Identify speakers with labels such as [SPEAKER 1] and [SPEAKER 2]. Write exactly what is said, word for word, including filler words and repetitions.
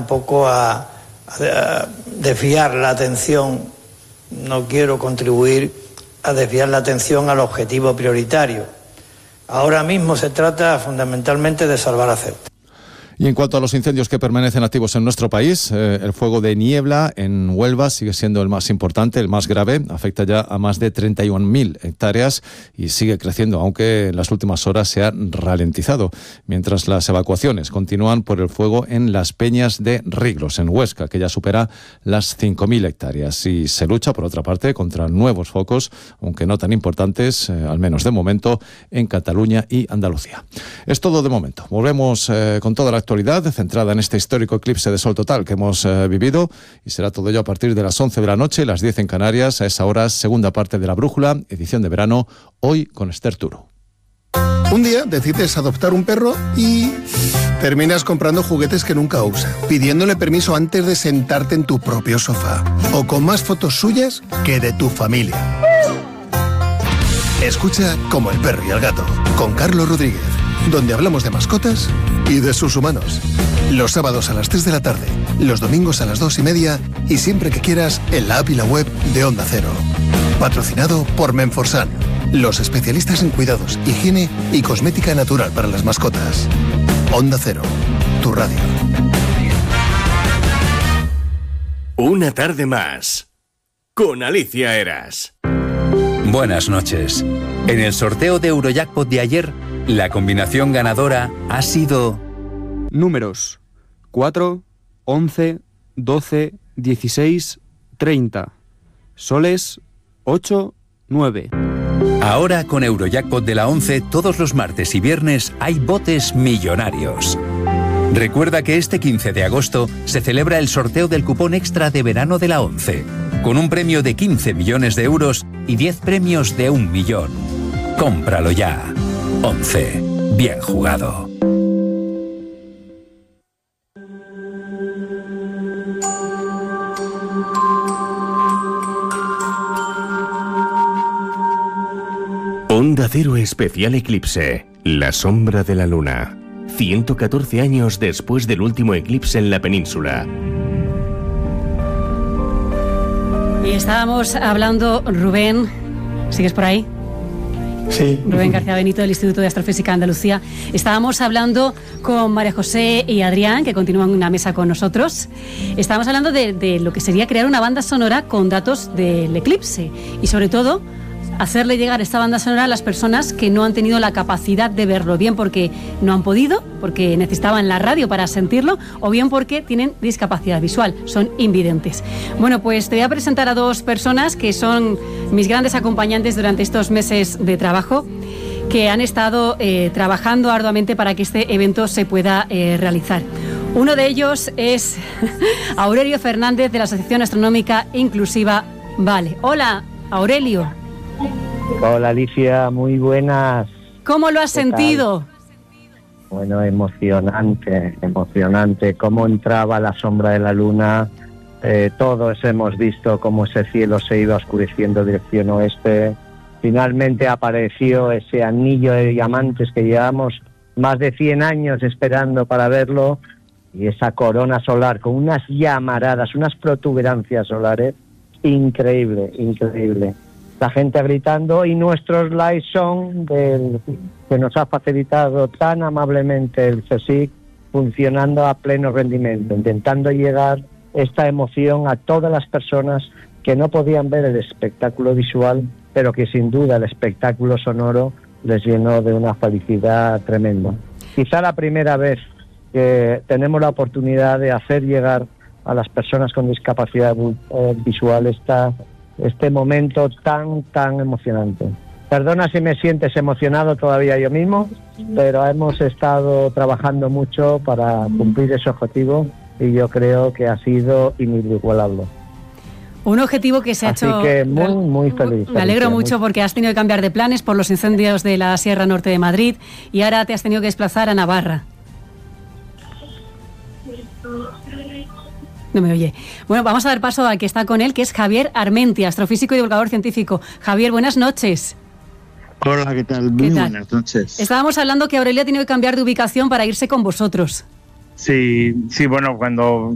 [SPEAKER 1] tampoco a, a desviar la atención, no quiero contribuir a desviar la atención al objetivo prioritario. Ahora mismo se trata fundamentalmente de salvar a Ceuta.
[SPEAKER 2] Y en cuanto a los incendios que permanecen activos en nuestro país, eh, el fuego de niebla en Huelva sigue siendo el más importante, el más grave. Afecta ya a más de treinta y un mil hectáreas y sigue creciendo, aunque en las últimas horas se ha ralentizado. Mientras las evacuaciones continúan por el fuego en las Peñas de Riglos, en Huesca, que ya supera las cinco mil hectáreas. Y se lucha, por otra parte, contra nuevos focos, aunque no tan importantes, eh, al menos de momento, en Cataluña y Andalucía. Es todo de momento. Volvemos eh, con toda la actualidad centrada en este histórico eclipse de sol total que hemos eh, vivido, y será todo ello a partir de las once de la noche, las diez en Canarias. A esa hora, segunda parte de La Brújula, edición de verano, hoy con Esther Turo.
[SPEAKER 3] Un día decides adoptar un perro y terminas comprando juguetes que nunca usa, pidiéndole permiso antes de sentarte en tu propio sofá, o con más fotos suyas que de tu familia. Escucha Como el perro y el gato, con Carlos Rodríguez, donde hablamos de mascotas y de sus humanos. Los sábados a las tres de la tarde, los domingos a las dos y media y siempre que quieras en la app y la web de Onda Cero. Patrocinado por Menforsan, los especialistas en cuidados, higiene y cosmética natural para las mascotas. Onda Cero, tu radio.
[SPEAKER 4] Una tarde más, con Alicia Eras.
[SPEAKER 5] Buenas noches. En el sorteo de Eurojackpot de ayer, la combinación ganadora ha sido...
[SPEAKER 6] Números cuatro, once, doce, dieciséis, treinta. Soles ocho, nueve.
[SPEAKER 5] Ahora con Eurojackpot de la once, todos los martes y viernes hay botes millonarios. Recuerda que este quince de agosto se celebra el sorteo del cupón extra de verano de la once, con un premio de quince millones de euros y diez premios de un millón. Cómpralo ya. once. Bien jugado.
[SPEAKER 4] Onda Cero Especial Eclipse, la sombra de la luna. ciento catorce años después del último eclipse en la península.
[SPEAKER 7] Y estábamos hablando, Rubén, ¿sigues por ahí?
[SPEAKER 1] Sí.
[SPEAKER 7] Rubén García Benito, del Instituto de Astrofísica de Andalucía. Estábamos hablando con María José y Adrián, que continúan en una mesa con nosotros. Estábamos hablando de, de lo que sería crear una banda sonora con datos del eclipse y, sobre todo, hacerle llegar esta banda sonora a las personas que no han tenido la capacidad de verlo, bien porque no han podido, porque necesitaban la radio para sentirlo, o bien porque tienen discapacidad visual, son invidentes. Bueno, pues te voy a presentar a dos personas que son mis grandes acompañantes durante estos meses de trabajo, que han estado eh, trabajando arduamente para que este evento se pueda eh, realizar. Uno de ellos es Aurelio Fernández, de la Asociación Astronómica Inclusiva Vale. Hola, Aurelio.
[SPEAKER 8] Hola Alicia, muy buenas.
[SPEAKER 7] ¿Cómo lo has sentido?
[SPEAKER 8] Bueno, emocionante, emocionante. Cómo entraba la sombra de la luna. Eh, todos hemos visto cómo ese cielo se iba oscureciendo dirección oeste. Finalmente apareció ese anillo de diamantes que llevamos más de cien años esperando para verlo. Y esa corona solar con unas llamaradas, unas protuberancias solares. Increíble, increíble. La gente gritando, y nuestros live son del que nos ha facilitado tan amablemente el CSIC, funcionando a pleno rendimiento, intentando llegar esta emoción a todas las personas que no podían ver el espectáculo visual, pero que sin duda el espectáculo sonoro les llenó de una felicidad tremenda. Quizá la primera vez que tenemos la oportunidad de hacer llegar a las personas con discapacidad visual esta este momento tan, tan emocionante. Perdona si me sientes emocionado todavía yo mismo, pero hemos estado trabajando mucho para cumplir ese objetivo y yo creo que ha sido inigualable.
[SPEAKER 7] Un objetivo que se ha
[SPEAKER 8] Así
[SPEAKER 7] hecho...
[SPEAKER 8] que muy, muy feliz.
[SPEAKER 7] Me alegro
[SPEAKER 8] feliz,
[SPEAKER 7] mucho
[SPEAKER 8] muy...
[SPEAKER 7] porque has tenido que cambiar de planes por los incendios de la Sierra Norte de Madrid y ahora te has tenido que desplazar a Navarra. No me oye. Bueno, vamos a dar paso a que está con él, que es Javier Armentia, astrofísico y divulgador científico. Javier, buenas noches.
[SPEAKER 9] Hola, ¿qué tal? Muy
[SPEAKER 7] ¿Qué tal?
[SPEAKER 9] Buenas noches.
[SPEAKER 7] Estábamos hablando que Aurelia ha tenido que cambiar de ubicación para irse con vosotros.
[SPEAKER 9] Sí, sí, bueno, cuando